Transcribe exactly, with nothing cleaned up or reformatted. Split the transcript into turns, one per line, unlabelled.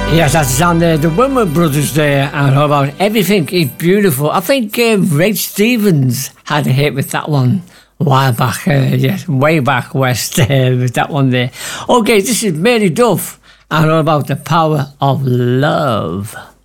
Yes, that's on the, the Winwood Brothers there, and how about Everything Is Beautiful. I think uh, Ray Stevens had a hit with that one a while back, uh, yes, way back west uh, with that one there. Okay, this is Mary Duff, and all about the power of love.